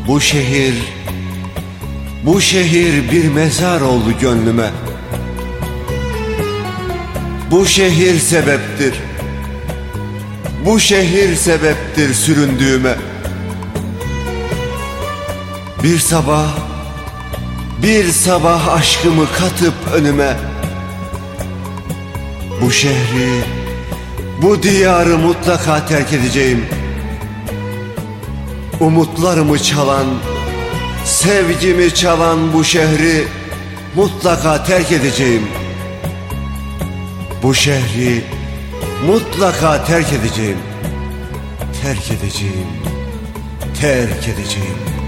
Bu şehir, bu şehir bir mezar oldu gönlüme. Bu şehir sebeptir, bu şehir sebeptir süründüğüme. Bir sabah aşkımı katıp önüme. Bu şehri, bu diyarı mutlaka terk edeceğim. Umutlarımı çalan, sevgimi çalan bu şehri mutlaka terk edeceğim. Bu şehri mutlaka terk edeceğim. Terk edeceğim. Terk edeceğim.